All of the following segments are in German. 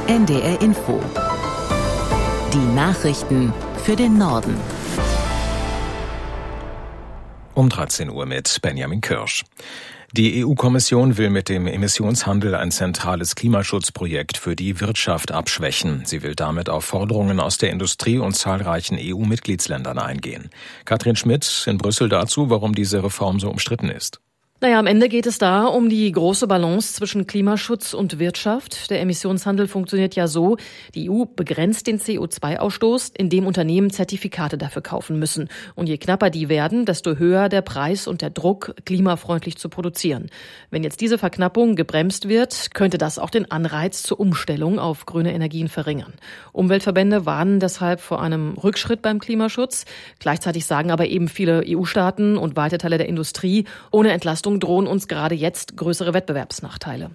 NDR Info. Die Nachrichten für den Norden. Um 13 Uhr mit Benjamin Kirsch. Die EU-Kommission will mit dem Emissionshandel ein zentrales Klimaschutzprojekt für die Wirtschaft abschwächen. Sie will damit auf Forderungen aus der Industrie und zahlreichen EU-Mitgliedsländern eingehen. Katrin Schmidt in Brüssel dazu, warum diese Reform so umstritten ist. Am Ende geht es da um die große Balance zwischen Klimaschutz und Wirtschaft. Der Emissionshandel funktioniert ja so: Die EU begrenzt den CO2-Ausstoß, indem Unternehmen Zertifikate dafür kaufen müssen. Und je knapper die werden, desto höher der Preis und der Druck, klimafreundlich zu produzieren. Wenn jetzt diese Verknappung gebremst wird, könnte das auch den Anreiz zur Umstellung auf grüne Energien verringern. Umweltverbände warnen deshalb vor einem Rückschritt beim Klimaschutz. Gleichzeitig sagen aber eben viele EU-Staaten und weite Teile der Industrie, ohne Entlastung drohen uns gerade jetzt größere Wettbewerbsnachteile.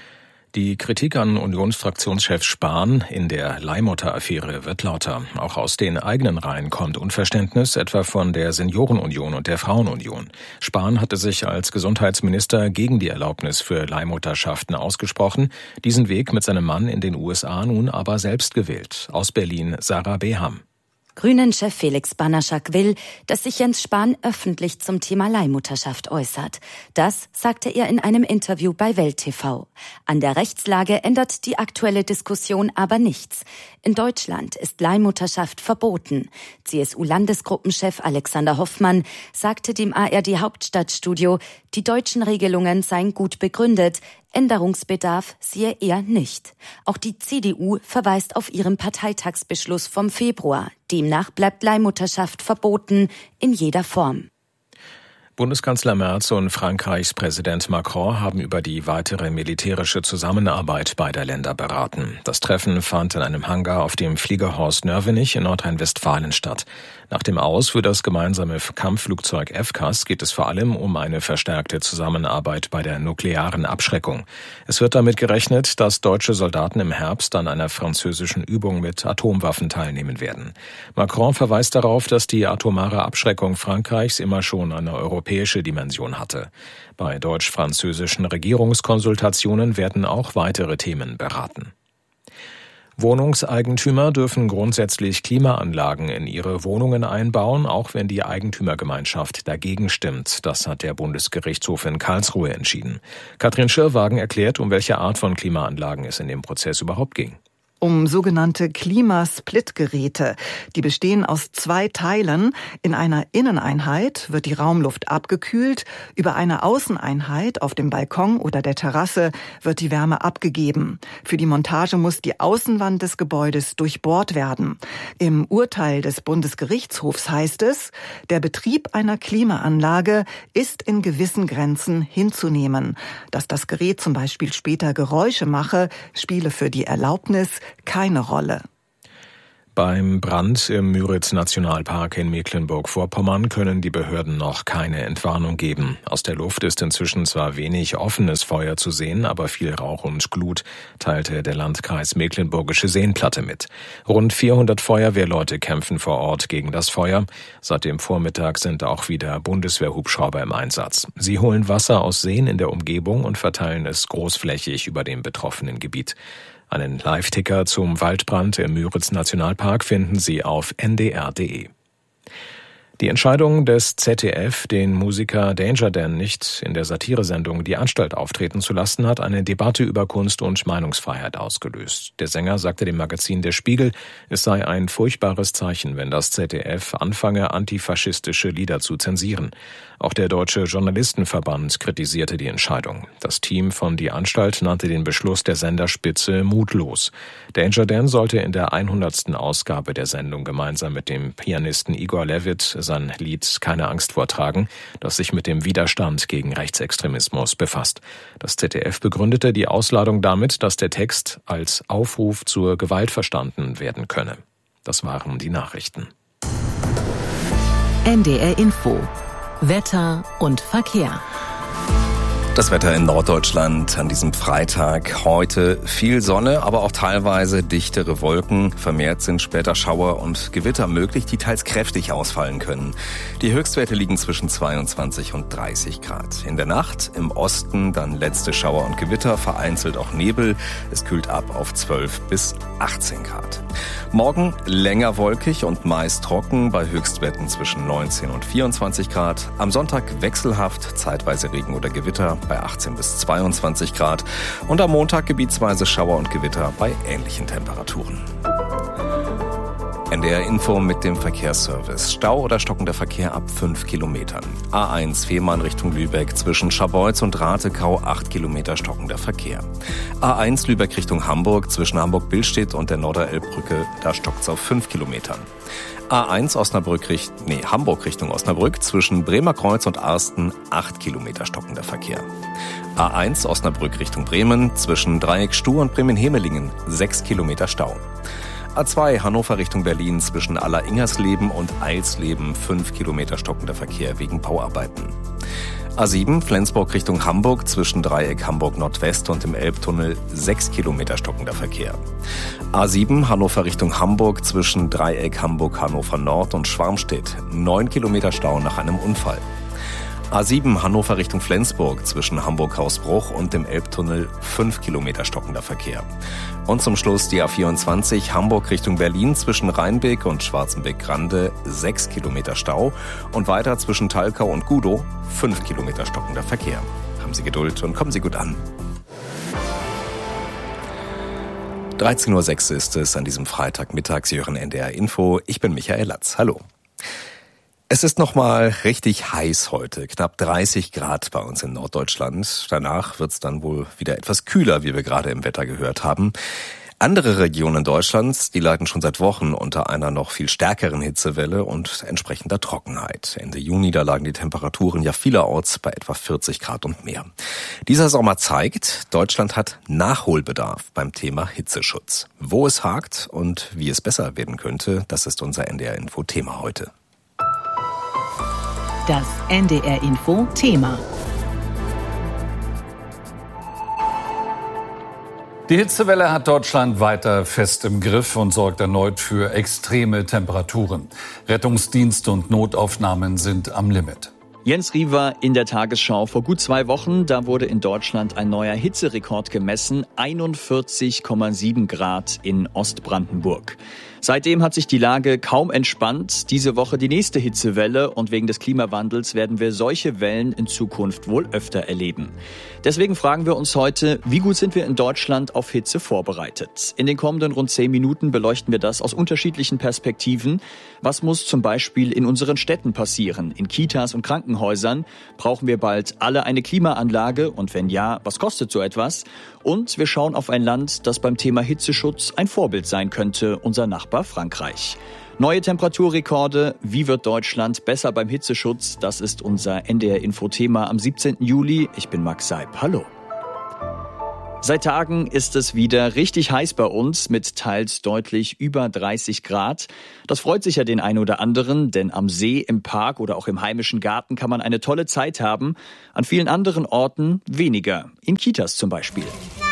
Die Kritik an Unionsfraktionschef Spahn in der Leihmutter-Affäre wird lauter. Auch aus den eigenen Reihen kommt Unverständnis, etwa von der Seniorenunion und der Frauenunion. Spahn hatte sich als Gesundheitsminister gegen die Erlaubnis für Leihmutterschaften ausgesprochen, diesen Weg mit seinem Mann in den USA nun aber selbst gewählt. Aus Berlin Sarah Beham. Grünen-Chef Felix Banaschak will, dass sich Jens Spahn öffentlich zum Thema Leihmutterschaft äußert. Das sagte er in einem Interview bei Welt TV. An der Rechtslage ändert die aktuelle Diskussion aber nichts. In Deutschland ist Leihmutterschaft verboten. CSU-Landesgruppenchef Alexander Hoffmann sagte dem ARD-Hauptstadtstudio, die deutschen Regelungen seien gut begründet. Änderungsbedarf sehe er nicht. Auch die CDU verweist auf ihren Parteitagsbeschluss vom Februar. Demnach bleibt Leihmutterschaft verboten in jeder Form. Bundeskanzler Merz und Frankreichs Präsident Macron haben über die weitere militärische Zusammenarbeit beider Länder beraten. Das Treffen fand in einem Hangar auf dem Flieger Horst Nörvenich in Nordrhein-Westfalen statt. Nach dem Aus für das gemeinsame Kampfflugzeug FCAS geht es vor allem um eine verstärkte Zusammenarbeit bei der nuklearen Abschreckung. Es wird damit gerechnet, dass deutsche Soldaten im Herbst an einer französischen Übung mit Atomwaffen teilnehmen werden. Macron verweist darauf, dass die atomare Abschreckung Frankreichs immer schon eine europäische Dimension hatte. Bei deutsch-französischen Regierungskonsultationen werden auch weitere Themen beraten. Wohnungseigentümer dürfen grundsätzlich Klimaanlagen in ihre Wohnungen einbauen, auch wenn die Eigentümergemeinschaft dagegen stimmt. Das hat der Bundesgerichtshof in Karlsruhe entschieden. Katrin Schirrwagen erklärt, um welche Art von Klimaanlagen es in dem Prozess überhaupt ging. Um sogenannte Klimasplitgeräte. Die bestehen aus 2 Teilen. In einer Inneneinheit wird die Raumluft abgekühlt. Über eine Außeneinheit auf dem Balkon oder der Terrasse wird die Wärme abgegeben. Für die Montage muss die Außenwand des Gebäudes durchbohrt werden. Im Urteil des Bundesgerichtshofs heißt es, der Betrieb einer Klimaanlage ist in gewissen Grenzen hinzunehmen. Dass das Gerät zum Beispiel später Geräusche mache, spiele für die Erlaubnis keine Rolle. Beim Brand im Müritz-Nationalpark in Mecklenburg-Vorpommern können die Behörden noch keine Entwarnung geben. Aus der Luft ist inzwischen zwar wenig offenes Feuer zu sehen, aber viel Rauch und Glut, teilte der Landkreis Mecklenburgische Seenplatte mit. Rund 400 Feuerwehrleute kämpfen vor Ort gegen das Feuer. Seit dem Vormittag sind auch wieder Bundeswehrhubschrauber im Einsatz. Sie holen Wasser aus Seen in der Umgebung und verteilen es großflächig über dem betroffenen Gebiet. Einen Live-Ticker zum Waldbrand im Müritz-Nationalpark finden Sie auf ndr.de. Die Entscheidung des ZDF, den Musiker Danger Dan nicht in der Satiresendung Die Anstalt auftreten zu lassen, hat eine Debatte über Kunst- und Meinungsfreiheit ausgelöst. Der Sänger sagte dem Magazin Der Spiegel, es sei ein furchtbares Zeichen, wenn das ZDF anfange, antifaschistische Lieder zu zensieren. Auch der Deutsche Journalistenverband kritisierte die Entscheidung. Das Team von Die Anstalt nannte den Beschluss der Senderspitze mutlos. Danger Dan sollte in der 100. Ausgabe der Sendung gemeinsam mit dem Pianisten Igor Levit sein Lied Keine Angst vortragen, das sich mit dem Widerstand gegen Rechtsextremismus befasst. Das ZDF begründete die Ausladung damit, dass der Text als Aufruf zur Gewalt verstanden werden könne. Das waren die Nachrichten. NDR Info. Wetter und Verkehr. Das Wetter in Norddeutschland an diesem Freitag. Heute viel Sonne, aber auch teilweise dichtere Wolken. Vermehrt sind später Schauer und Gewitter möglich, die teils kräftig ausfallen können. Die Höchstwerte liegen zwischen 22 und 30 Grad. In der Nacht im Osten dann letzte Schauer und Gewitter, vereinzelt auch Nebel. Es kühlt ab auf 12 bis 18 Grad. Morgen länger wolkig und meist trocken bei Höchstwerten zwischen 19 und 24 Grad. Am Sonntag wechselhaft, zeitweise Regen oder Gewitter bei 18 bis 22 Grad und am Montag gebietsweise Schauer und Gewitter bei ähnlichen Temperaturen. NDR Info mit dem Verkehrsservice. Stau oder stockender Verkehr ab 5 Kilometern. A1 Fehmarn Richtung Lübeck zwischen Scharbeutz und Ratekau 8 Kilometer stockender Verkehr. A1 Lübeck Richtung Hamburg zwischen Hamburg-Billstedt und der Norderelbbrücke, da stockt's auf 5 Kilometern. A1 Hamburg Richtung Osnabrück zwischen Bremer Kreuz und Arsten 8 Kilometer stockender Verkehr. A1 Osnabrück Richtung Bremen zwischen Dreieck Stuh und Bremen-Hemelingen 6 Kilometer Stau. A2 Hannover Richtung Berlin zwischen Aller-Ingersleben und Eilsleben 5 Kilometer stockender Verkehr wegen Bauarbeiten. A7 Flensburg Richtung Hamburg zwischen Dreieck Hamburg Nordwest und dem Elbtunnel 6 Kilometer stockender Verkehr. A7 Hannover Richtung Hamburg zwischen Dreieck Hamburg Hannover Nord und Schwarmstedt 9 Kilometer Stau nach einem Unfall. A7 Hannover Richtung Flensburg zwischen Hamburg-Hausbruch und dem Elbtunnel 5 Kilometer stockender Verkehr. Und zum Schluss die A24 Hamburg Richtung Berlin zwischen Rheinbeck und Schwarzenbeck-Grande 6 Kilometer Stau und weiter zwischen Talkau und Gudow 5 Kilometer stockender Verkehr. Haben Sie Geduld und kommen Sie gut an. 13.06 Uhr ist es an diesem Freitagmittag. Sie hören NDR Info. Ich bin Michael Latz. Hallo. Es ist nochmal richtig heiß heute, knapp 30 Grad bei uns in Norddeutschland. Danach wird's dann wohl wieder etwas kühler, wie wir gerade im Wetter gehört haben. Andere Regionen Deutschlands, die leiden schon seit Wochen unter einer noch viel stärkeren Hitzewelle und entsprechender Trockenheit. Ende Juni, da lagen die Temperaturen ja vielerorts bei etwa 40 Grad und mehr. Dieser Sommer zeigt, Deutschland hat Nachholbedarf beim Thema Hitzeschutz. Wo es hakt und wie es besser werden könnte, das ist unser NDR-Info-Thema heute. Das NDR-Info-Thema. Die Hitzewelle hat Deutschland weiter fest im Griff und sorgt erneut für extreme Temperaturen. Rettungsdienste und Notaufnahmen sind am Limit. Jens Riewer in der Tagesschau. Vor gut 2 Wochen, da wurde in Deutschland ein neuer Hitzerekord gemessen. 41,7 Grad in Ostbrandenburg. Seitdem hat sich die Lage kaum entspannt. Diese Woche die nächste Hitzewelle und wegen des Klimawandels werden wir solche Wellen in Zukunft wohl öfter erleben. Deswegen fragen wir uns heute, wie gut sind wir in Deutschland auf Hitze vorbereitet? In den kommenden rund 10 Minuten beleuchten wir das aus unterschiedlichen Perspektiven. Was muss zum Beispiel in unseren Städten passieren? In Kitas und Krankenhäusern? Brauchen wir bald alle eine Klimaanlage? Und wenn ja, was kostet so etwas? Und wir schauen auf ein Land, das beim Thema Hitzeschutz ein Vorbild sein könnte, unser Nachbar Frankreich. Neue Temperaturrekorde, wie wird Deutschland besser beim Hitzeschutz? Das ist unser NDR-Info-Thema am 17. Juli. Ich bin Max Seib. Hallo. Seit Tagen ist es wieder richtig heiß bei uns mit teils deutlich über 30 Grad. Das freut sicher den einen oder anderen, denn am See, im Park oder auch im heimischen Garten kann man eine tolle Zeit haben. An vielen anderen Orten weniger, in Kitas zum Beispiel.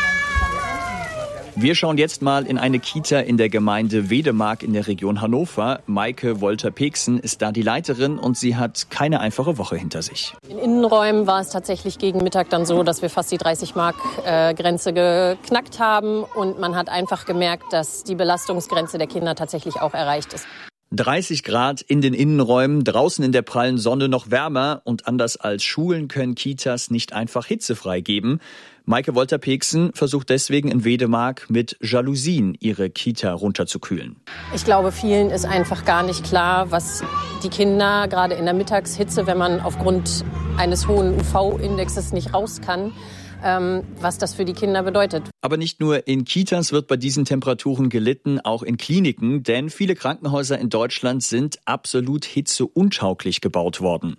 Wir schauen jetzt mal in eine Kita in der Gemeinde Wedemark in der Region Hannover. Maike Wolter-Peksen ist da die Leiterin und sie hat keine einfache Woche hinter sich. In Innenräumen war es tatsächlich gegen Mittag dann so, dass wir fast die 30-Mark-Grenze geknackt haben. Und man hat einfach gemerkt, dass die Belastungsgrenze der Kinder tatsächlich auch erreicht ist. 30 Grad in den Innenräumen, draußen in der prallen Sonne noch wärmer. Und anders als Schulen können Kitas nicht einfach hitzefrei geben. Maike Wolter-Peksen versucht deswegen in Wedemark mit Jalousien ihre Kita runterzukühlen. Ich glaube, vielen ist einfach gar nicht klar, was die Kinder gerade in der Mittagshitze, wenn man aufgrund eines hohen UV-Indexes nicht raus kann, was das für die Kinder bedeutet. Aber nicht nur in Kitas wird bei diesen Temperaturen gelitten, auch in Kliniken, denn viele Krankenhäuser in Deutschland sind absolut hitzeuntauglich gebaut worden.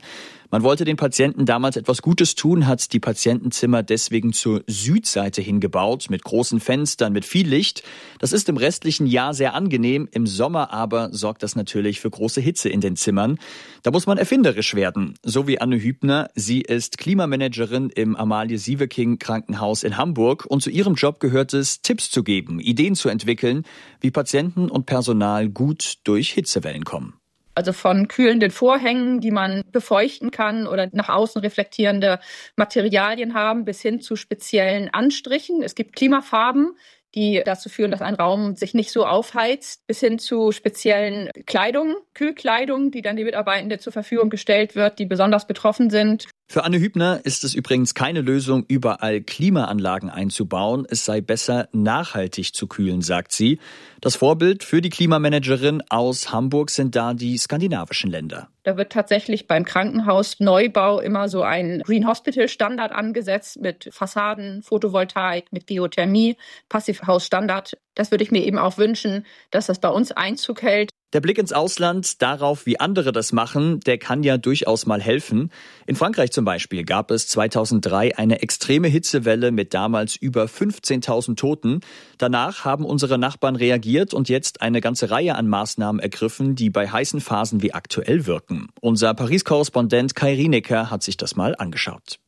Man wollte den Patienten damals etwas Gutes tun, hat die Patientenzimmer deswegen zur Südseite hingebaut, mit großen Fenstern, mit viel Licht. Das ist im restlichen Jahr sehr angenehm, im Sommer aber sorgt das natürlich für große Hitze in den Zimmern. Da muss man erfinderisch werden, so wie Anne Hübner. Sie ist Klimamanagerin im Amalie-Sieveking Krankenhaus in Hamburg und zu ihrem Job gehört es, Tipps zu geben, Ideen zu entwickeln, wie Patienten und Personal gut durch Hitzewellen kommen. Also von kühlenden Vorhängen, die man befeuchten kann oder nach außen reflektierende Materialien haben, bis hin zu speziellen Anstrichen. Es gibt Klimafarben, die dazu führen, dass ein Raum sich nicht so aufheizt, bis hin zu speziellen Kleidung, Kühlkleidung, die dann die Mitarbeitenden zur Verfügung gestellt wird, die besonders betroffen sind. Für Anne Hübner ist es übrigens keine Lösung, überall Klimaanlagen einzubauen. Es sei besser, nachhaltig zu kühlen, sagt sie. Das Vorbild für die Klimamanagerin aus Hamburg sind da die skandinavischen Länder. Da wird tatsächlich beim Krankenhausneubau immer so ein Green Hospital Standard angesetzt mit Fassaden, Photovoltaik, mit Geothermie, Passivhausstandard. Das würde ich mir eben auch wünschen, dass das bei uns Einzug hält. Der Blick ins Ausland, darauf, wie andere das machen, der kann ja durchaus mal helfen. In Frankreich zum Beispiel gab es 2003 eine extreme Hitzewelle mit damals über 15.000 Toten. Danach haben unsere Nachbarn reagiert und jetzt eine ganze Reihe an Maßnahmen ergriffen, die bei heißen Phasen wie aktuell wirken. Unser Paris-Korrespondent Kai Rienecker hat sich das mal angeschaut.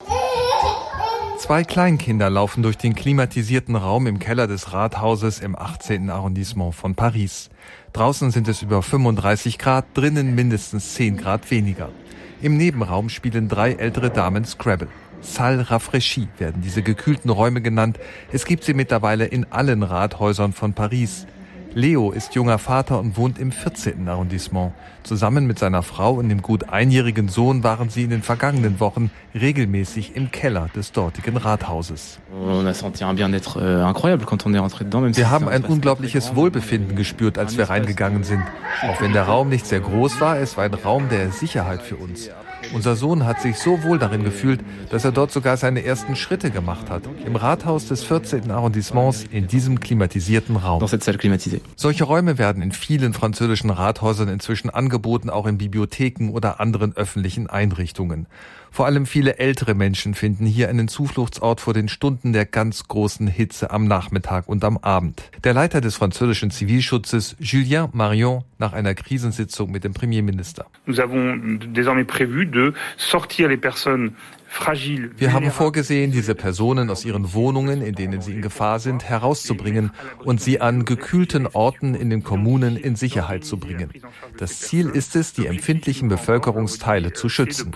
2 Kleinkinder laufen durch den klimatisierten Raum im Keller des Rathauses im 18. Arrondissement von Paris. Draußen sind es über 35 Grad, drinnen mindestens 10 Grad weniger. Im Nebenraum spielen 3 ältere Damen Scrabble. Salle rafraîchie werden diese gekühlten Räume genannt. Es gibt sie mittlerweile in allen Rathäusern von Paris. Leo ist junger Vater und wohnt im 14. Arrondissement. Zusammen mit seiner Frau und dem gut einjährigen Sohn waren sie in den vergangenen Wochen regelmäßig im Keller des dortigen Rathauses. Wir haben ein unglaubliches Wohlbefinden gespürt, als wir reingegangen sind. Auch wenn der Raum nicht sehr groß war, es war ein Raum der Sicherheit für uns. Unser Sohn hat sich so wohl darin gefühlt, dass er dort sogar seine ersten Schritte gemacht hat. Im Rathaus des 14. Arrondissements, in diesem klimatisierten Raum. Solche Räume werden in vielen französischen Rathäusern inzwischen angeboten, auch in Bibliotheken oder anderen öffentlichen Einrichtungen. Vor allem viele ältere Menschen finden hier einen Zufluchtsort vor den Stunden der ganz großen Hitze am Nachmittag und am Abend. Der Leiter des französischen Zivilschutzes, Julien Marion, nach einer Krisensitzung mit dem Premierminister. Wir haben vorgesehen, diese Personen aus ihren Wohnungen, in denen sie in Gefahr sind, herauszubringen und sie an gekühlten Orten in den Kommunen in Sicherheit zu bringen. Das Ziel ist es, die empfindlichen Bevölkerungsteile zu schützen.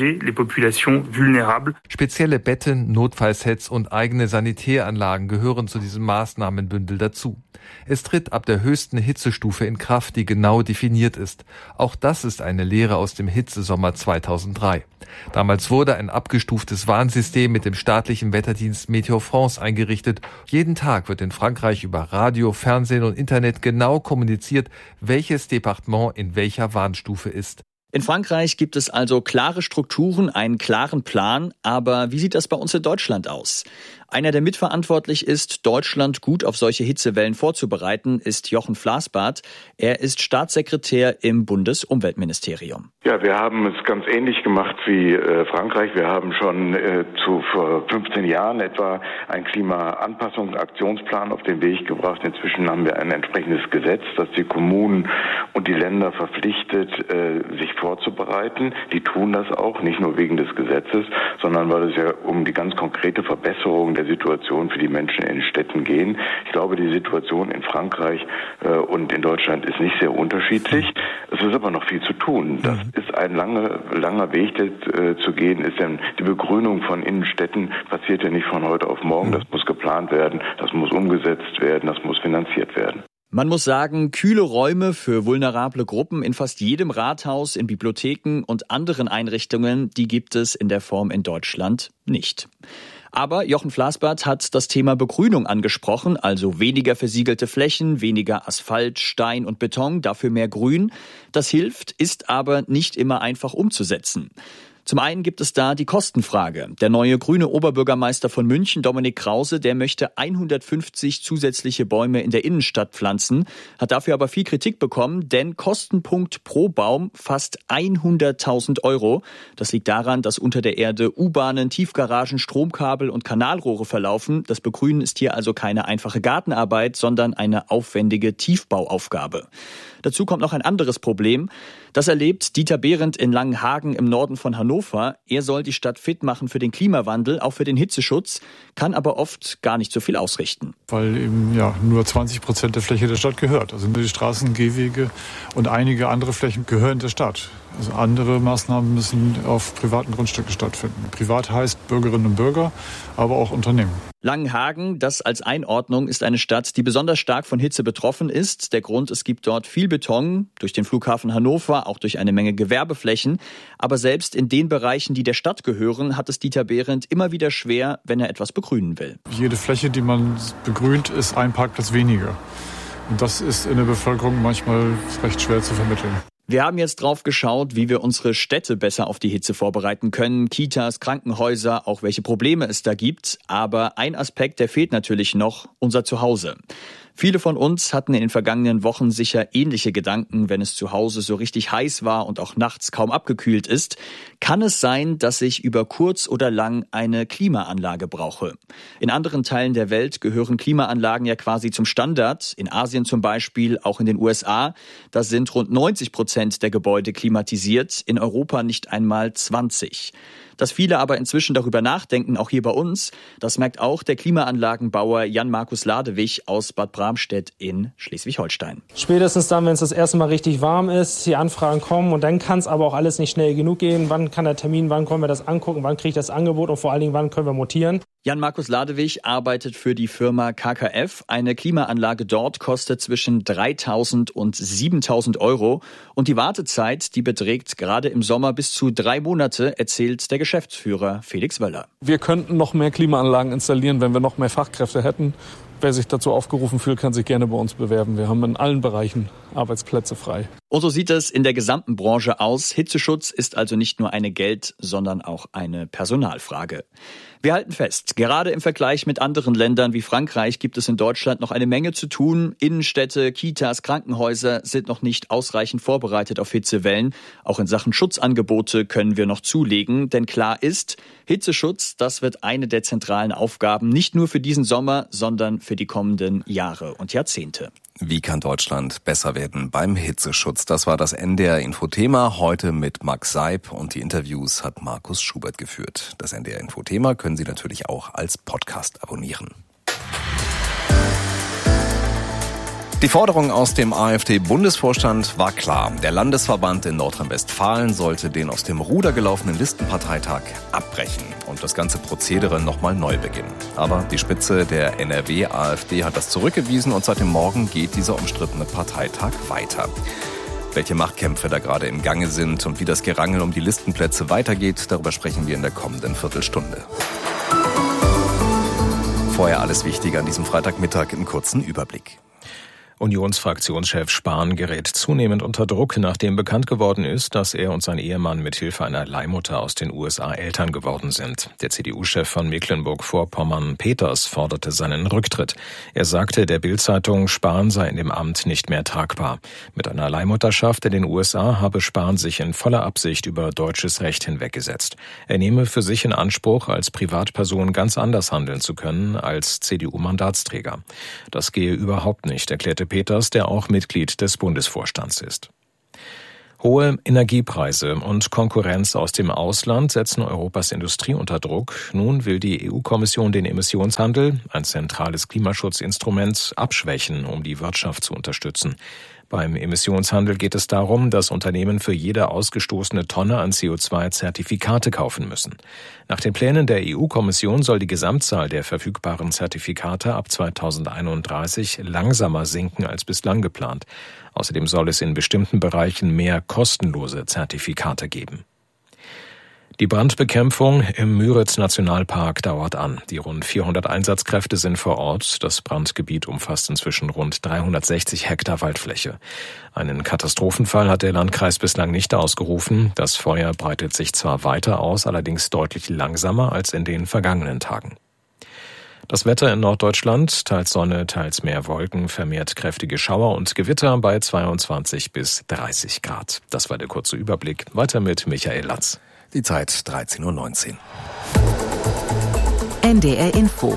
Spezielle Betten, Notfallsets und eigene Sanitäranlagen gehören zu diesem Maßnahmenbündel dazu. Es tritt ab der höchsten Hitzestufe in Kraft, die genau definiert ist. Auch das ist eine Lehre aus dem Hitzesommer 2003. Damals wurde ein abgestuftes Warnsystem mit dem staatlichen Wetterdienst Météo France eingerichtet. Jeden Tag wird in Frankreich über Radio, Fernsehen und Internet genau kommuniziert, welches Departement in welcher Warnstufe ist. In Frankreich gibt es also klare Strukturen, einen klaren Plan. Aber wie sieht das bei uns in Deutschland aus? Einer, der mitverantwortlich ist, Deutschland gut auf solche Hitzewellen vorzubereiten, ist Jochen Flasbart. Er ist Staatssekretär im Bundesumweltministerium. Ja, wir haben es ganz ähnlich gemacht wie Frankreich. Wir haben schon vor 15 Jahren etwa einen Klimaanpassungsaktionsplan auf den Weg gebracht. Inzwischen haben wir ein entsprechendes Gesetz, das die Kommunen und die Länder verpflichtet, sich vorzubereiten. Die tun das auch, nicht nur wegen des Gesetzes, sondern weil es ja um die ganz konkrete Verbesserung der Situation für die Menschen in Städten gehen. Ich glaube, die Situation in Frankreich und in Deutschland ist nicht sehr unterschiedlich. Es ist aber noch viel zu tun. Das ist ein langer Weg zu gehen. Ist denn die Begrünung von Innenstädten passiert ja nicht von heute auf morgen. Das muss geplant werden, das muss umgesetzt werden, das muss finanziert werden. Man muss sagen, kühle Räume für vulnerable Gruppen in fast jedem Rathaus, in Bibliotheken und anderen Einrichtungen, die gibt es in der Form in Deutschland nicht. Aber Jochen Flasbart hat das Thema Begrünung angesprochen, also weniger versiegelte Flächen, weniger Asphalt, Stein und Beton, dafür mehr Grün. Das hilft, ist aber nicht immer einfach umzusetzen. Zum einen gibt es da die Kostenfrage. Der neue grüne Oberbürgermeister von München, Dominik Krause, der möchte 150 zusätzliche Bäume in der Innenstadt pflanzen, hat dafür aber viel Kritik bekommen, denn Kostenpunkt pro Baum fast 100.000 €. Das liegt daran, dass unter der Erde U-Bahnen, Tiefgaragen, Stromkabel und Kanalrohre verlaufen. Das Begrünen ist hier also keine einfache Gartenarbeit, sondern eine aufwendige Tiefbauaufgabe. Dazu kommt noch ein anderes Problem. Das erlebt Dieter Behrendt in Langenhagen im Norden von Hannover. Er soll die Stadt fit machen für den Klimawandel, auch für den Hitzeschutz, kann aber oft gar nicht so viel ausrichten. Weil eben nur 20% der Fläche der Stadt gehört. Also die Straßen, Gehwege und einige andere Flächen gehören der Stadt. Also andere Maßnahmen müssen auf privaten Grundstücken stattfinden. Privat heißt Bürgerinnen und Bürger, aber auch Unternehmen. Langenhagen, das als Einordnung, ist eine Stadt, die besonders stark von Hitze betroffen ist. Der Grund, es gibt dort viel Beton, durch den Flughafen Hannover, auch durch eine Menge Gewerbeflächen. Aber selbst in den Bereichen, die der Stadt gehören, hat es Dieter Behrendt immer wieder schwer, wenn er etwas begrünen will. Jede Fläche, die man begrünt, ist ein Parkplatz weniger. Und das ist in der Bevölkerung manchmal recht schwer zu vermitteln. Wir haben jetzt drauf geschaut, wie wir unsere Städte besser auf die Hitze vorbereiten können. Kitas, Krankenhäuser, auch welche Probleme es da gibt. Aber ein Aspekt, der fehlt natürlich noch, unser Zuhause. Viele von uns hatten in den vergangenen Wochen sicher ähnliche Gedanken, wenn es zu Hause so richtig heiß war und auch nachts kaum abgekühlt ist. Kann es sein, dass ich über kurz oder lang eine Klimaanlage brauche? In anderen Teilen der Welt gehören Klimaanlagen ja quasi zum Standard. In Asien zum Beispiel, auch in den USA. Da sind rund 90% der Gebäude klimatisiert, in Europa nicht einmal 20%. Dass viele aber inzwischen darüber nachdenken, auch hier bei uns, das merkt auch der Klimaanlagenbauer Jan-Markus Ladewig aus Bad Bramstedt in Schleswig-Holstein. Spätestens dann, wenn es das erste Mal richtig warm ist, die Anfragen kommen und dann kann es aber auch alles nicht schnell genug gehen. Wann kann der Termin, wann können wir das angucken, wann kriege ich das Angebot und vor allen Dingen, wann können wir montieren? Jan-Markus Ladewig arbeitet für die Firma KKF. Eine Klimaanlage dort kostet zwischen 3.000 und 7.000 €. Und die Wartezeit, die beträgt gerade im Sommer bis zu 3 Monate, erzählt der Geschäftsführer Felix Wöller. Wir könnten noch mehr Klimaanlagen installieren, wenn wir noch mehr Fachkräfte hätten. Wer sich dazu aufgerufen fühlt, kann sich gerne bei uns bewerben. Wir haben in allen Bereichen Arbeitsplätze frei. Und so sieht es in der gesamten Branche aus. Hitzeschutz ist also nicht nur eine Geld-, sondern auch eine Personalfrage. Wir halten fest, gerade im Vergleich mit anderen Ländern wie Frankreich gibt es in Deutschland noch eine Menge zu tun. Innenstädte, Kitas, Krankenhäuser sind noch nicht ausreichend vorbereitet auf Hitzewellen. Auch in Sachen Schutzangebote können wir noch zulegen, denn klar ist, Hitzeschutz, das wird eine der zentralen Aufgaben, nicht nur für diesen Sommer, sondern für die kommenden Jahre und Jahrzehnte. Wie kann Deutschland besser werden beim Hitzeschutz? Das war das NDR-Infothema, heute mit Max Seib, und die Interviews hat Markus Schubert geführt. Das NDR-Infothema können Sie natürlich auch als Podcast abonnieren. Die Forderung aus dem AfD-Bundesvorstand war klar. Der Landesverband in Nordrhein-Westfalen sollte den aus dem Ruder gelaufenen Listenparteitag abbrechen und das ganze Prozedere nochmal neu beginnen. Aber die Spitze der NRW-AfD hat das zurückgewiesen und seit dem Morgen geht dieser umstrittene Parteitag weiter. Welche Machtkämpfe da gerade im Gange sind und wie das Gerangel um die Listenplätze weitergeht, darüber sprechen wir in der kommenden Viertelstunde. Vorher alles Wichtige an diesem Freitagmittag im kurzen Überblick. Unionsfraktionschef Spahn gerät zunehmend unter Druck, nachdem bekannt geworden ist, dass er und sein Ehemann mit Hilfe einer Leihmutter aus den USA Eltern geworden sind. Der CDU-Chef von Mecklenburg-Vorpommern, Peters, forderte seinen Rücktritt. Er sagte der Bild-Zeitung, Spahn sei in dem Amt nicht mehr tragbar. Mit einer Leihmutterschaft in den USA habe Spahn sich in voller Absicht über deutsches Recht hinweggesetzt. Er nehme für sich in Anspruch, als Privatperson ganz anders handeln zu können als CDU-Mandatsträger. Das gehe überhaupt nicht, erklärte Peters, der auch Mitglied des Bundesvorstands ist. Hohe Energiepreise und Konkurrenz aus dem Ausland setzen Europas Industrie unter Druck. Nun will die EU-Kommission den Emissionshandel, ein zentrales Klimaschutzinstrument, abschwächen, um die Wirtschaft zu unterstützen. Beim Emissionshandel geht es darum, dass Unternehmen für jede ausgestoßene Tonne an CO2 Zertifikate kaufen müssen. Nach den Plänen der EU-Kommission soll die Gesamtzahl der verfügbaren Zertifikate ab 2031 langsamer sinken als bislang geplant. Außerdem soll es in bestimmten Bereichen mehr kostenlose Zertifikate geben. Die Brandbekämpfung im Müritz-Nationalpark dauert an. Die rund 400 Einsatzkräfte sind vor Ort. Das Brandgebiet umfasst inzwischen rund 360 Hektar Waldfläche. Einen Katastrophenfall hat der Landkreis bislang nicht ausgerufen. Das Feuer breitet sich zwar weiter aus, allerdings deutlich langsamer als in den vergangenen Tagen. Das Wetter in Norddeutschland, teils Sonne, teils mehr Wolken, vermehrt kräftige Schauer und Gewitter bei 22 bis 30 Grad. Das war der kurze Überblick. Weiter mit Michael Latz. Die Zeit 13:19 Uhr. NDR Info.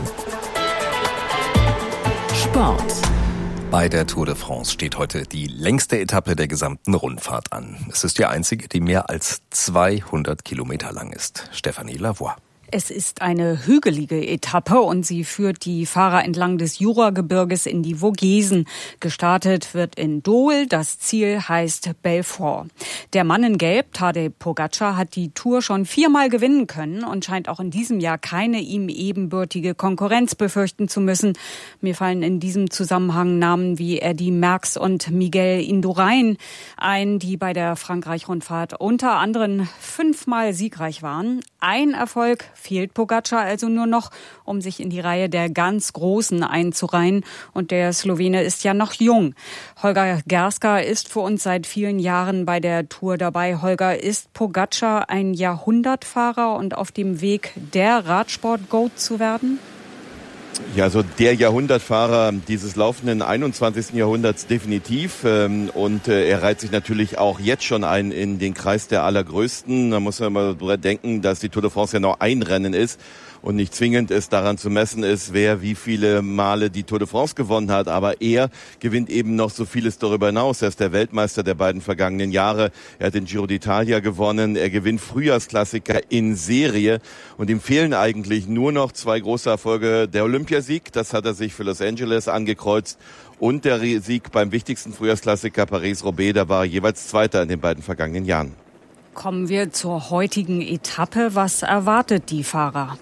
Sport. Bei der Tour de France steht heute die längste Etappe der gesamten Rundfahrt an. Es ist die einzige, die mehr als 200 Kilometer lang ist. Stefanie Lavoie. Es ist eine hügelige Etappe und sie führt die Fahrer entlang des Juragebirges in die Vogesen. Gestartet wird in Dole, das Ziel heißt Belfort. Der Mann in Gelb, Tadej Pogačar, hat die Tour schon 4-mal gewinnen können und scheint auch in diesem Jahr keine ihm ebenbürtige Konkurrenz befürchten zu müssen. Mir fallen in diesem Zusammenhang Namen wie Eddy Merckx und Miguel Indurain ein, die bei der Frankreich-Rundfahrt unter anderem 5-mal siegreich waren. Ein Erfolg fehlt Pogačar also nur noch, um sich in die Reihe der ganz Großen einzureihen. Und der Slowene ist ja noch jung. Holger Gerska ist für uns seit vielen Jahren bei der Tour dabei. Holger, ist Pogačar ein Jahrhundertfahrer und auf dem Weg, der Radsport-Goat zu werden? Ja, so der Jahrhundertfahrer dieses laufenden 21. Jahrhunderts definitiv. Und er reiht sich natürlich auch jetzt schon ein in den Kreis der Allergrößten. Da muss man mal drüber denken, dass die Tour de France ja noch ein Rennen ist und nicht zwingend es daran zu messen ist, wer wie viele Male die Tour de France gewonnen hat. Aber er gewinnt eben noch so vieles darüber hinaus. Er ist der Weltmeister der beiden vergangenen Jahre. Er hat den Giro d'Italia gewonnen. Er gewinnt Frühjahrsklassiker in Serie. Und ihm fehlen eigentlich nur noch 2 große Erfolge. Der Olympiasieg, das hat er sich für Los Angeles angekreuzt. Und der Sieg beim wichtigsten Frühjahrsklassiker Paris-Roubaix, da war er jeweils Zweiter in den beiden vergangenen Jahren. Kommen wir zur heutigen Etappe. Was erwartet die Fahrer?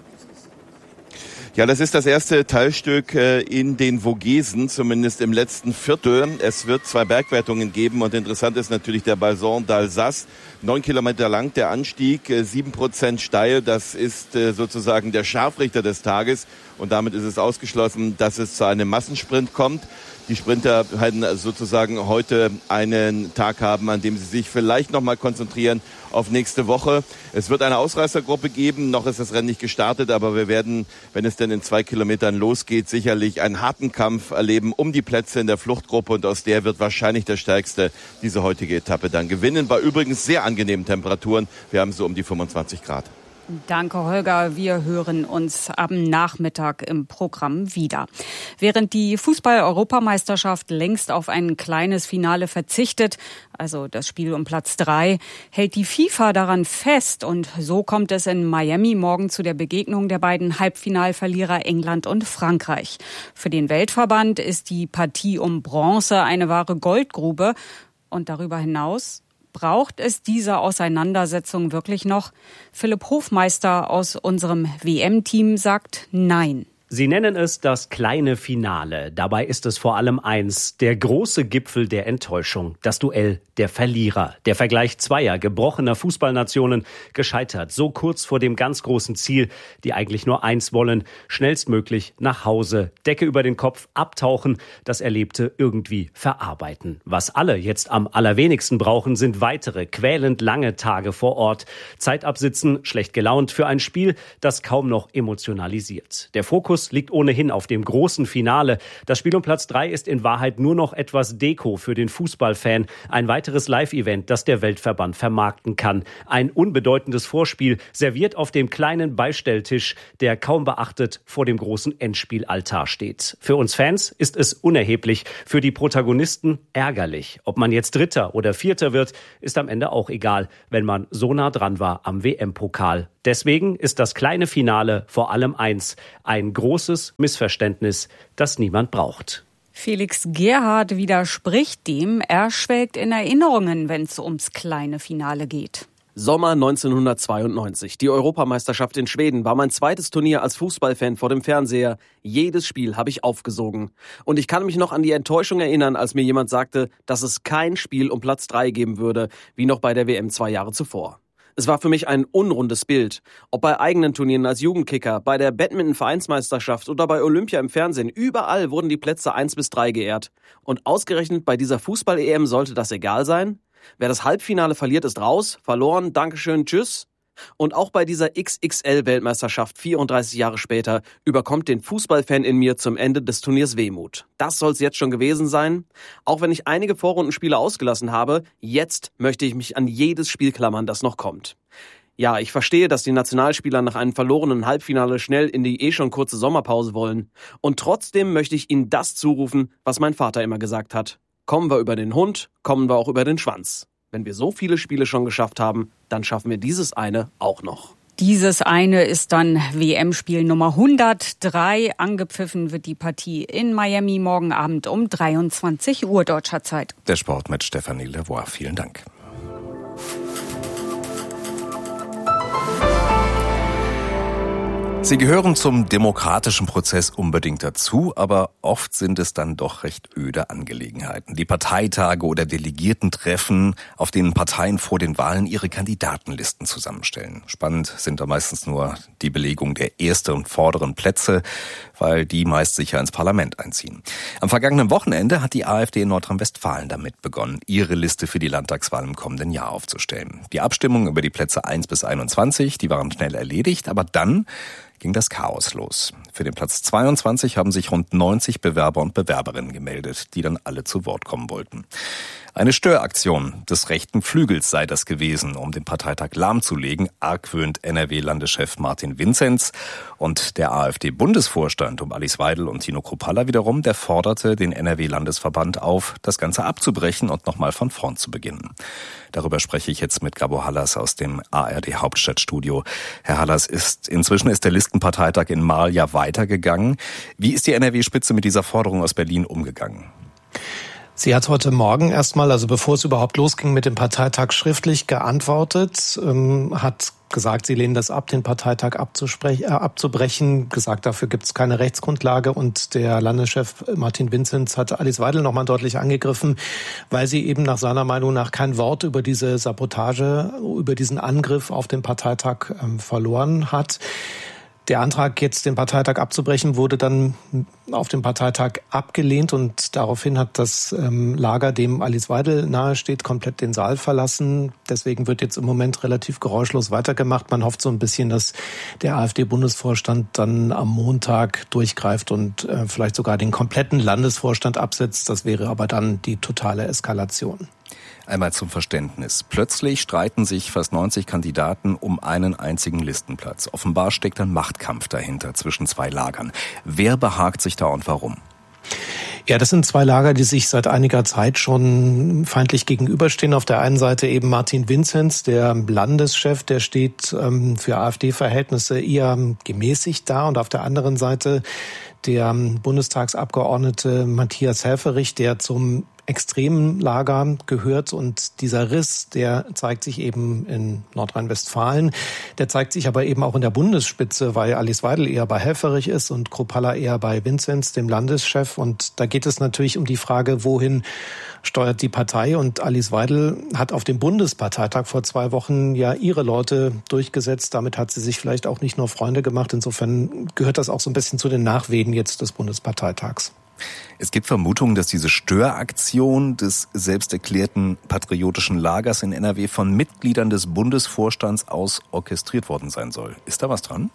Ja, das ist das erste Teilstück in den Vogesen, zumindest im letzten Viertel. Es wird 2 Bergwertungen geben und interessant ist natürlich der Balzon d'Alsace. 9 Kilometer lang der Anstieg, 7% steil. Das ist sozusagen der Scharfrichter des Tages und damit ist es ausgeschlossen, dass es zu einem Massensprint kommt. Die Sprinter werden sozusagen heute einen Tag haben, an dem sie sich vielleicht noch mal konzentrieren auf nächste Woche. Es wird eine Ausreißergruppe geben. Noch ist das Rennen nicht gestartet, aber wir werden, wenn es denn in 2 Kilometern losgeht, sicherlich einen harten Kampf erleben um die Plätze in der Fluchtgruppe und aus der wird wahrscheinlich der Stärkste diese heutige Etappe dann gewinnen. Bei übrigens sehr angenehmen Temperaturen. Wir haben so um die 25 Grad. Danke, Holger. Wir hören uns am Nachmittag im Programm wieder. Während die Fußball-Europameisterschaft längst auf ein kleines Finale verzichtet, also das Spiel um Platz 3, hält die FIFA daran fest. Und so kommt es in Miami morgen zu der Begegnung der beiden Halbfinalverlierer England und Frankreich. Für den Weltverband ist die Partie um Bronze eine wahre Goldgrube. Und darüber hinaus: braucht es diese Auseinandersetzung wirklich noch? Philipp Hofmeister aus unserem WM-Team sagt Nein. Sie nennen es das kleine Finale. Dabei ist es vor allem eins, der große Gipfel der Enttäuschung, das Duell der Verlierer. Der Vergleich zweier gebrochener Fußballnationen, gescheitert so kurz vor dem ganz großen Ziel, die eigentlich nur eins wollen: schnellstmöglich nach Hause, Decke über den Kopf, abtauchen, das Erlebte irgendwie verarbeiten. Was alle jetzt am allerwenigsten brauchen, sind weitere quälend lange Tage vor Ort. Zeit absitzen, schlecht gelaunt für ein Spiel, das kaum noch emotionalisiert. Der Fokus liegt ohnehin auf dem großen Finale. Das Spiel um Platz 3 ist in Wahrheit nur noch etwas Deko für den Fußballfan. Ein weiteres Live-Event, das der Weltverband vermarkten kann. Ein unbedeutendes Vorspiel, serviert auf dem kleinen Beistelltisch, der kaum beachtet vor dem großen Endspielaltar steht. Für uns Fans ist es unerheblich, für die Protagonisten ärgerlich. Ob man jetzt Dritter oder Vierter wird, ist am Ende auch egal, wenn man so nah dran war am WM-Pokal. Deswegen ist das kleine Finale vor allem eins: ein großes Missverständnis, das niemand braucht. Felix Gerhard widerspricht dem. Er schwelgt in Erinnerungen, wenn es ums kleine Finale geht. Sommer 1992. Die Europameisterschaft in Schweden war mein zweites Turnier als Fußballfan vor dem Fernseher. Jedes Spiel habe ich aufgesogen. Und ich kann mich noch an die Enttäuschung erinnern, als mir jemand sagte, dass es kein Spiel um Platz 3 geben würde, wie noch bei der WM 2 Jahre zuvor. Es war für mich ein unrundes Bild. Ob bei eigenen Turnieren als Jugendkicker, bei der Badminton-Vereinsmeisterschaft oder bei Olympia im Fernsehen, überall wurden die Plätze 1 bis 3 geehrt. Und ausgerechnet bei dieser Fußball-EM sollte das egal sein? Wer das Halbfinale verliert, ist raus, verloren, Dankeschön, tschüss. Und auch bei dieser XXL-Weltmeisterschaft 34 Jahre später überkommt den Fußballfan in mir zum Ende des Turniers Wehmut. Das soll's jetzt schon gewesen sein. Auch wenn ich einige Vorrundenspiele ausgelassen habe, jetzt möchte ich mich an jedes Spiel klammern, das noch kommt. Ja, ich verstehe, dass die Nationalspieler nach einem verlorenen Halbfinale schnell in die schon kurze Sommerpause wollen. Und trotzdem möchte ich ihnen das zurufen, was mein Vater immer gesagt hat. Kommen wir über den Hund, kommen wir auch über den Schwanz. Wenn wir so viele Spiele schon geschafft haben, dann schaffen wir dieses eine auch noch. Dieses eine ist dann WM-Spiel Nummer 103. Angepfiffen wird die Partie in Miami morgen Abend um 23 Uhr deutscher Zeit. Der Sport mit Stefanie Levois. Vielen Dank. Sie gehören zum demokratischen Prozess unbedingt dazu, aber oft sind es dann doch recht öde Angelegenheiten. Die Parteitage oder Delegiertentreffen, auf denen Parteien vor den Wahlen ihre Kandidatenlisten zusammenstellen. Spannend sind da meistens nur die Belegung der ersten und vorderen Plätze, weil die meist sicher ins Parlament einziehen. Am vergangenen Wochenende hat die AfD in Nordrhein-Westfalen damit begonnen, ihre Liste für die Landtagswahl im kommenden Jahr aufzustellen. Die Abstimmung über die Plätze 1 bis 21, die waren schnell erledigt, aber dann ging das Chaos los. Für den Platz 22 haben sich rund 90 Bewerber und Bewerberinnen gemeldet, die dann alle zu Wort kommen wollten. Eine Störaktion des rechten Flügels sei das gewesen, um den Parteitag lahmzulegen, argwöhnt NRW-Landeschef Martin Vinzenz. Und der AfD-Bundesvorstand um Alice Weidel und Tino Kruppalla wiederum, der forderte den NRW-Landesverband auf, das Ganze abzubrechen und nochmal von vorn zu beginnen. Darüber spreche ich jetzt mit Gabo Hallas aus dem ARD-Hauptstadtstudio. Herr Hallas, inzwischen ist der Listenparteitag in Marl ja weitergegangen. Wie ist die NRW-Spitze mit dieser Forderung aus Berlin umgegangen? Sie hat heute Morgen erstmal, also bevor es überhaupt losging mit dem Parteitag, schriftlich geantwortet, hat gesagt, sie lehnen das ab, den Parteitag abzubrechen, gesagt, dafür gibt es keine Rechtsgrundlage, und der Landeschef Martin Vinzenz hat Alice Weidel nochmal deutlich angegriffen, weil sie eben nach seiner Meinung nach kein Wort über diese Sabotage, über diesen Angriff auf den Parteitag verloren hat. Der Antrag, jetzt den Parteitag abzubrechen, wurde dann auf dem Parteitag abgelehnt, und daraufhin hat das Lager, dem Alice Weidel nahesteht, komplett den Saal verlassen. Deswegen wird jetzt im Moment relativ geräuschlos weitergemacht. Man hofft so ein bisschen, dass der AfD-Bundesvorstand dann am Montag durchgreift und vielleicht sogar den kompletten Landesvorstand absetzt. Das wäre aber dann die totale Eskalation. Einmal zum Verständnis. Plötzlich streiten sich fast 90 Kandidaten um einen einzigen Listenplatz. Offenbar steckt ein Machtkampf dahinter zwischen zwei Lagern. Wer behagt sich da und warum? Ja, das sind zwei Lager, die sich seit einiger Zeit schon feindlich gegenüberstehen. Auf der einen Seite eben Martin Vinzenz, der Landeschef, der steht für AfD-Verhältnisse eher gemäßigt da. Und auf der anderen Seite der Bundestagsabgeordnete Matthias Helfferich, der zum extremen Lager gehört, und dieser Riss, der zeigt sich eben in Nordrhein-Westfalen, der zeigt sich aber eben auch in der Bundesspitze, weil Alice Weidel eher bei Helfferich ist und Kruppalla eher bei Vinzenz, dem Landeschef, und da geht es natürlich um die Frage, wohin steuert die Partei, und Alice Weidel hat auf dem Bundesparteitag vor 2 Wochen ja ihre Leute durchgesetzt, damit hat sie sich vielleicht auch nicht nur Freunde gemacht, insofern gehört das auch so ein bisschen zu den Nachwehen jetzt des Bundesparteitags. Es gibt Vermutungen, dass diese Störaktion des selbsterklärten patriotischen Lagers in NRW von Mitgliedern des Bundesvorstands aus orchestriert worden sein soll. Ist da was dran?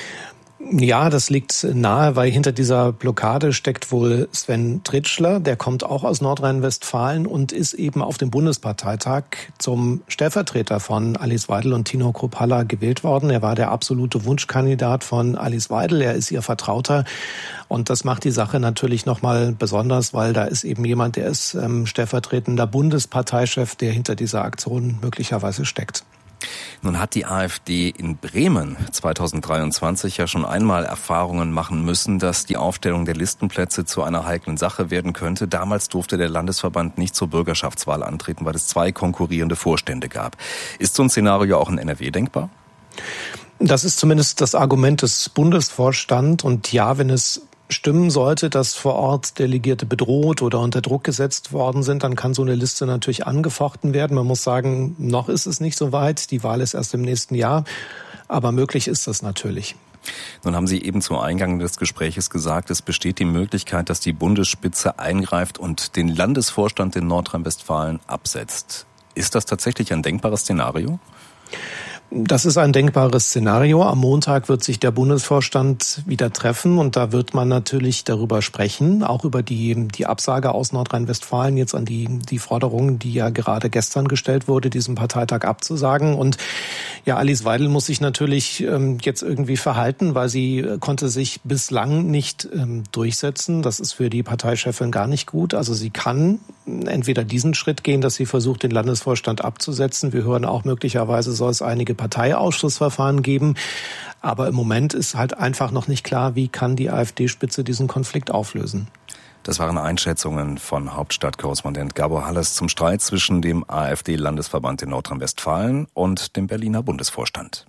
Ja, das liegt nahe, weil hinter dieser Blockade steckt wohl Sven Tritschler. Der kommt auch aus Nordrhein-Westfalen und ist eben auf dem Bundesparteitag zum Stellvertreter von Alice Weidel und Tino Kruppalla gewählt worden. Er war der absolute Wunschkandidat von Alice Weidel. Er ist ihr Vertrauter. Und das macht die Sache natürlich nochmal besonders, weil da ist eben jemand, der ist stellvertretender Bundesparteichef, der hinter dieser Aktion möglicherweise steckt. Nun hat die AfD in Bremen 2023 ja schon einmal Erfahrungen machen müssen, dass die Aufstellung der Listenplätze zu einer heiklen Sache werden könnte. Damals durfte der Landesverband nicht zur Bürgerschaftswahl antreten, weil es 2 konkurrierende Vorstände gab. Ist so ein Szenario auch in NRW denkbar? Das ist zumindest das Argument des Bundesvorstands. Und ja, wenn es stimmen sollte, dass vor Ort Delegierte bedroht oder unter Druck gesetzt worden sind, dann kann so eine Liste natürlich angefochten werden. Man muss sagen, noch ist es nicht so weit. Die Wahl ist erst im nächsten Jahr. Aber möglich ist das natürlich. Nun haben Sie eben zum Eingang des Gespräches gesagt, es besteht die Möglichkeit, dass die Bundesspitze eingreift und den Landesvorstand in Nordrhein-Westfalen absetzt. Ist das tatsächlich ein denkbares Szenario? Das ist ein denkbares Szenario. Am Montag wird sich der Bundesvorstand wieder treffen und da wird man natürlich darüber sprechen, auch über die Absage aus Nordrhein-Westfalen jetzt an die Forderung, die ja gerade gestern gestellt wurde, diesen Parteitag abzusagen. Und ja, Alice Weidel muss sich natürlich jetzt irgendwie verhalten, weil sie konnte sich bislang nicht durchsetzen. Das ist für die Parteichefin gar nicht gut. Also sie kann entweder diesen Schritt gehen, dass sie versucht, den Landesvorstand abzusetzen. Wir hören auch, möglicherweise soll es einige Parteiausschussverfahren geben. Aber im Moment ist halt einfach noch nicht klar, wie kann die AfD-Spitze diesen Konflikt auflösen. Das waren Einschätzungen von Hauptstadtkorrespondent Gabor Halles zum Streit zwischen dem AfD-Landesverband in Nordrhein-Westfalen und dem Berliner Bundesvorstand.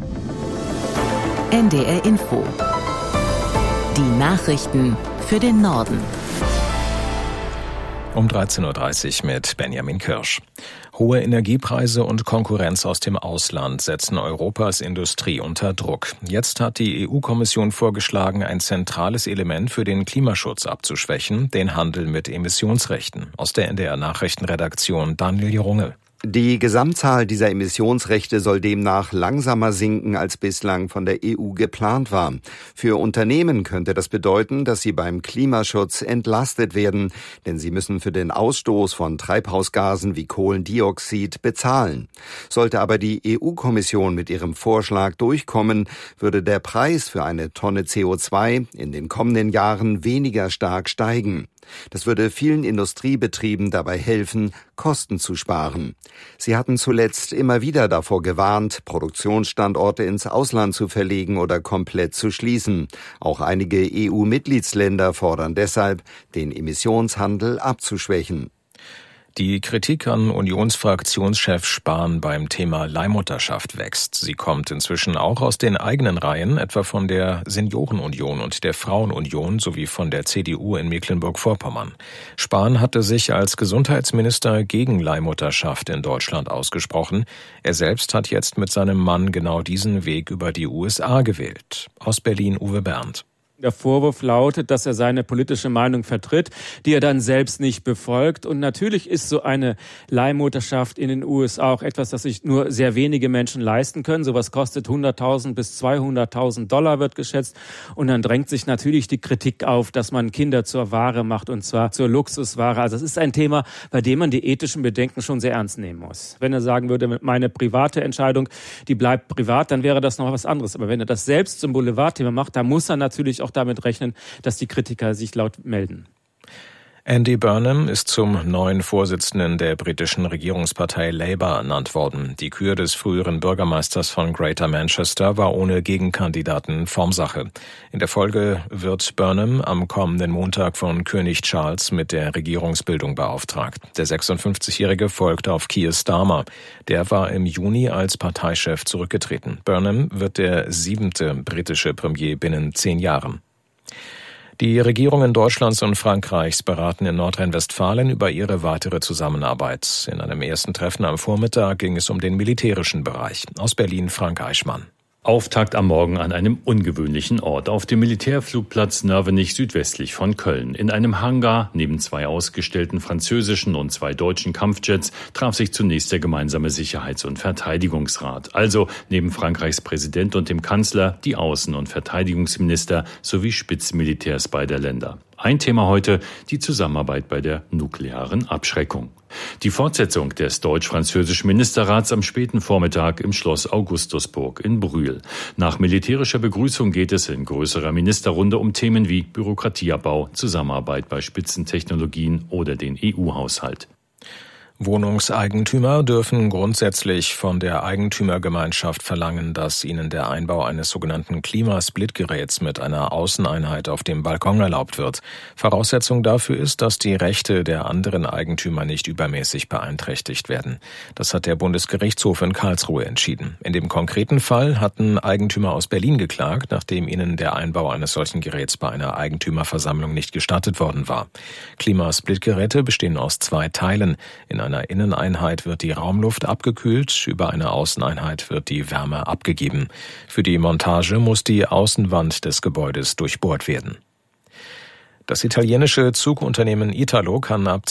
NDR Info. Die Nachrichten für den Norden. Um 13.30 Uhr mit Benjamin Kirsch. Hohe Energiepreise und Konkurrenz aus dem Ausland setzen Europas Industrie unter Druck. Jetzt hat die EU-Kommission vorgeschlagen, ein zentrales Element für den Klimaschutz abzuschwächen, den Handel mit Emissionsrechten. Aus der NDR-Nachrichtenredaktion Daniel Runge. Die Gesamtzahl dieser Emissionsrechte soll demnach langsamer sinken, als bislang von der EU geplant war. Für Unternehmen könnte das bedeuten, dass sie beim Klimaschutz entlastet werden, denn sie müssen für den Ausstoß von Treibhausgasen wie Kohlendioxid bezahlen. Sollte aber die EU-Kommission mit ihrem Vorschlag durchkommen, würde der Preis für eine Tonne CO2 in den kommenden Jahren weniger stark steigen. Das würde vielen Industriebetrieben dabei helfen, Kosten zu sparen. Sie hatten zuletzt immer wieder davor gewarnt, Produktionsstandorte ins Ausland zu verlegen oder komplett zu schließen. Auch einige EU-Mitgliedsländer fordern deshalb, den Emissionshandel abzuschwächen. Die Kritik an Unionsfraktionschef Spahn beim Thema Leihmutterschaft wächst. Sie kommt inzwischen auch aus den eigenen Reihen, etwa von der Seniorenunion und der Frauenunion sowie von der CDU in Mecklenburg-Vorpommern. Spahn hatte sich als Gesundheitsminister gegen Leihmutterschaft in Deutschland ausgesprochen. Er selbst hat jetzt mit seinem Mann genau diesen Weg über die USA gewählt. Aus Berlin Uwe Berndt. Der Vorwurf lautet, dass er seine politische Meinung vertritt, die er dann selbst nicht befolgt. Und natürlich ist so eine Leihmutterschaft in den USA auch etwas, das sich nur sehr wenige Menschen leisten können. Sowas kostet 100.000 bis 200.000 $, wird geschätzt. Und dann drängt sich natürlich die Kritik auf, dass man Kinder zur Ware macht, und zwar zur Luxusware. Also das ist ein Thema, bei dem man die ethischen Bedenken schon sehr ernst nehmen muss. Wenn er sagen würde, meine private Entscheidung, die bleibt privat, dann wäre das noch was anderes. Aber wenn er das selbst zum Boulevardthema macht, dann muss er natürlich auch damit rechnen, dass die Kritiker sich laut melden. Andy Burnham ist zum neuen Vorsitzenden der britischen Regierungspartei Labour ernannt worden. Die Kür des früheren Bürgermeisters von Greater Manchester war ohne Gegenkandidaten Formsache. In der Folge wird Burnham am kommenden Montag von König Charles mit der Regierungsbildung beauftragt. Der 56-Jährige folgt auf Keir Starmer. Der war im Juni als Parteichef zurückgetreten. Burnham wird der 7. britische Premier binnen 10 Jahren. Die Regierungen Deutschlands und Frankreichs beraten in Nordrhein-Westfalen über ihre weitere Zusammenarbeit. In einem ersten Treffen am Vormittag ging es um den militärischen Bereich. Aus Berlin Frank Eichmann. Auftakt am Morgen an einem ungewöhnlichen Ort, auf dem Militärflugplatz Nörvenich südwestlich von Köln. In einem Hangar neben 2 ausgestellten französischen und 2 deutschen Kampfjets traf sich zunächst der gemeinsame Sicherheits- und Verteidigungsrat. Also neben Frankreichs Präsident und dem Kanzler die Außen- und Verteidigungsminister sowie Spitzenmilitärs beider Länder. Ein Thema heute, die Zusammenarbeit bei der nuklearen Abschreckung. Die Fortsetzung des deutsch-französischen Ministerrats am späten Vormittag im Schloss Augustusburg in Brühl. Nach militärischer Begrüßung geht es in größerer Ministerrunde um Themen wie Bürokratieabbau, Zusammenarbeit bei Spitzentechnologien oder den EU-Haushalt. Wohnungseigentümer dürfen grundsätzlich von der Eigentümergemeinschaft verlangen, dass ihnen der Einbau eines sogenannten Klimasplitgeräts mit einer Außeneinheit auf dem Balkon erlaubt wird. Voraussetzung dafür ist, dass die Rechte der anderen Eigentümer nicht übermäßig beeinträchtigt werden. Das hat der Bundesgerichtshof in Karlsruhe entschieden. In dem konkreten Fall hatten Eigentümer aus Berlin geklagt, nachdem ihnen der Einbau eines solchen Geräts bei einer Eigentümerversammlung nicht gestattet worden war. Klimasplitgeräte bestehen aus 2 Teilen. In einer Inneneinheit wird die Raumluft abgekühlt, über eine Außeneinheit wird die Wärme abgegeben. Für die Montage muss die Außenwand des Gebäudes durchbohrt werden. Das italienische Zugunternehmen Italo kann ab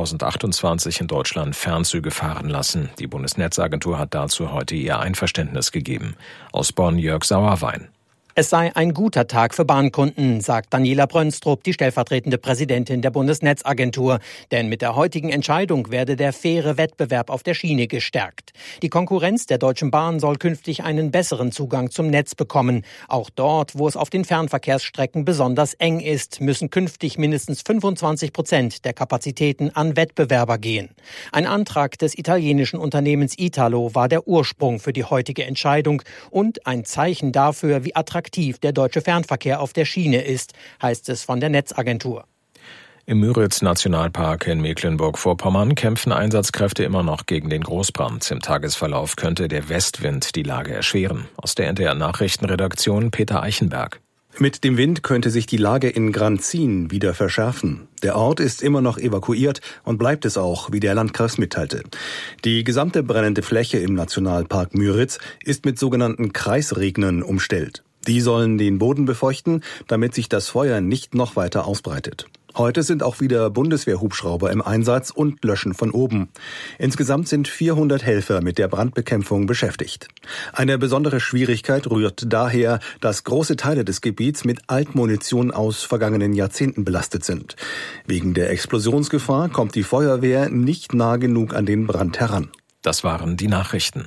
2028 in Deutschland Fernzüge fahren lassen. Die Bundesnetzagentur hat dazu heute ihr Einverständnis gegeben. Aus Bonn Jörg Sauerwein. Es sei ein guter Tag für Bahnkunden, sagt Daniela Brönstrup, die stellvertretende Präsidentin der Bundesnetzagentur. Denn mit der heutigen Entscheidung werde der faire Wettbewerb auf der Schiene gestärkt. Die Konkurrenz der Deutschen Bahn soll künftig einen besseren Zugang zum Netz bekommen. Auch dort, wo es auf den Fernverkehrsstrecken besonders eng ist, müssen künftig mindestens 25% der Kapazitäten an Wettbewerber gehen. Ein Antrag des italienischen Unternehmens Italo war der Ursprung für die heutige Entscheidung und ein Zeichen dafür, wie attraktiv der deutsche Fernverkehr auf der Schiene ist, heißt es von der Netzagentur. Im Müritz-Nationalpark in Mecklenburg-Vorpommern kämpfen Einsatzkräfte immer noch gegen den Großbrand. Im Tagesverlauf könnte der Westwind die Lage erschweren. Aus der NDR-Nachrichtenredaktion Peter Eichenberg. Mit dem Wind könnte sich die Lage in Granzin wieder verschärfen. Der Ort ist immer noch evakuiert und bleibt es auch, wie der Landkreis mitteilte. Die gesamte brennende Fläche im Nationalpark Müritz ist mit sogenannten Kreisregnern umstellt. Die sollen den Boden befeuchten, damit sich das Feuer nicht noch weiter ausbreitet. Heute sind auch wieder Bundeswehrhubschrauber im Einsatz und löschen von oben. Insgesamt sind 400 Helfer mit der Brandbekämpfung beschäftigt. Eine besondere Schwierigkeit rührt daher, dass große Teile des Gebiets mit Altmunition aus vergangenen Jahrzehnten belastet sind. Wegen der Explosionsgefahr kommt die Feuerwehr nicht nah genug an den Brand heran. Das waren die Nachrichten.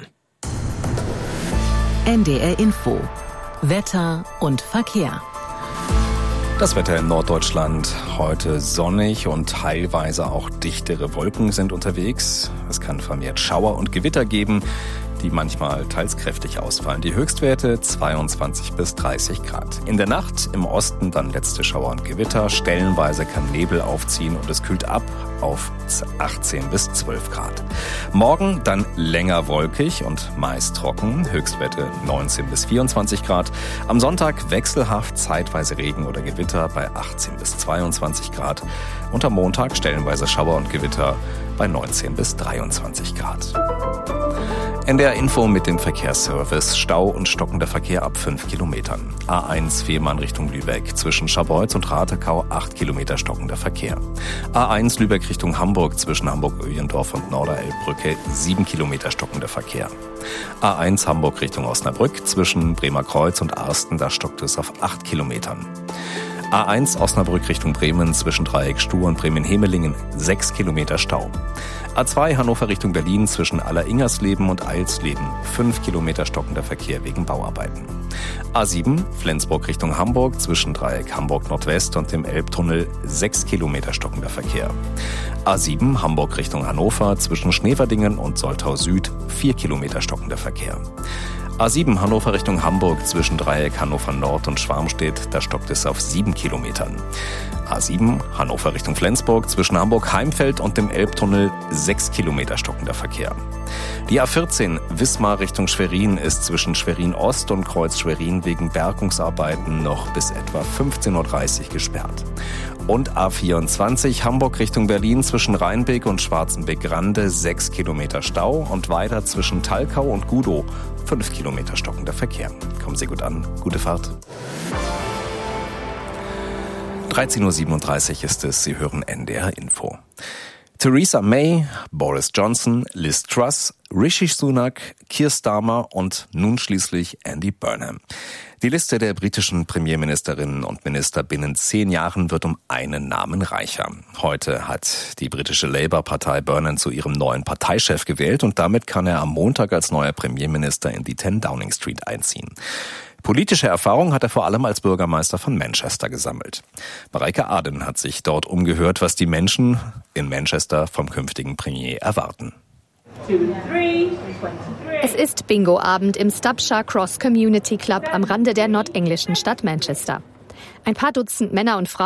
NDR Info. Wetter und Verkehr. Das Wetter in Norddeutschland heute sonnig und teilweise auch dichtere Wolken sind unterwegs. Es kann vermehrt Schauer und Gewitter geben, die manchmal teils kräftig ausfallen. Die Höchstwerte 22 bis 30 Grad. In der Nacht im Osten dann letzte Schauer und Gewitter. Stellenweise kann Nebel aufziehen und es kühlt ab auf 18 bis 12 Grad. Morgen dann länger wolkig und meist trocken. Höchstwerte 19 bis 24 Grad. Am Sonntag wechselhaft, zeitweise Regen oder Gewitter bei 18 bis 22 Grad. Und am Montag stellenweise Schauer und Gewitter bei 19 bis 23 Grad. NDR Info mit dem Verkehrsservice. Stau und stockender Verkehr ab 5 Kilometern. A1 Fehmarn Richtung Lübeck. Zwischen Scharbeutz und Ratekau 8 Kilometer stockender Verkehr. A1 Lübeck Richtung Hamburg. Zwischen Hamburg-Öhlendorf und Norderelbbrücke 7 Kilometer stockender Verkehr. A1 Hamburg Richtung Osnabrück. Zwischen Bremer Kreuz und Arsten. Da stockt es auf 8 Kilometern. A1 Osnabrück Richtung Bremen zwischen Dreieck Stuhr und Bremen-Hemelingen 6 Kilometer Stau. A2 Hannover Richtung Berlin zwischen Alleringersleben und Eilsleben 5 Kilometer stockender Verkehr wegen Bauarbeiten. A7 Flensburg Richtung Hamburg zwischen Dreieck Hamburg Nordwest und dem Elbtunnel 6 Kilometer stockender Verkehr. A7 Hamburg Richtung Hannover zwischen Schneverdingen und Soltau Süd 4 Kilometer stockender Verkehr. A7 Hannover Richtung Hamburg zwischen Dreieck Hannover Nord und Schwarmstedt, da stockt es auf 7 Kilometern. A7 Hannover Richtung Flensburg zwischen Hamburg-Heimfeld und dem Elbtunnel 6 Kilometer stockender Verkehr. Die A14 Wismar Richtung Schwerin ist zwischen Schwerin Ost und Kreuz Schwerin wegen Bergungsarbeiten noch bis etwa 15.30 Uhr gesperrt. Und A24 Hamburg Richtung Berlin zwischen Rheinbeek und Schwarzenbeck-Grande 6 Kilometer Stau und weiter zwischen Talkau und Gudow 5 Kilometer stockender Verkehr. Kommen Sie gut an, gute Fahrt. 13.37 Uhr ist es, Sie hören NDR Info. Theresa May, Boris Johnson, Liz Truss, Rishi Sunak, Keir Starmer und nun schließlich Andy Burnham. Die Liste der britischen Premierministerinnen und Minister binnen 10 Jahren wird um einen Namen reicher. Heute hat die britische Labour-Partei Burnham zu ihrem neuen Parteichef gewählt und damit kann er am Montag als neuer Premierminister in die 10 Downing Street einziehen. Politische Erfahrung hat er vor allem als Bürgermeister von Manchester gesammelt. Mareike Aden hat sich dort umgehört, was die Menschen in Manchester vom künftigen Premier erwarten. Es ist Bingo-Abend im Stubshire Cross Community Club am Rande der nordenglischen Stadt Manchester. Ein paar Dutzend Männer und Frauen